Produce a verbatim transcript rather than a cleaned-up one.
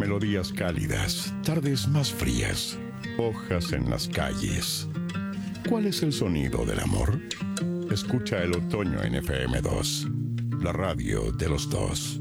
Melodías cálidas, tardes más frías, hojas en las calles. ¿Cuál es el sonido del amor? Escucha el otoño en F M dos, la radio de los dos.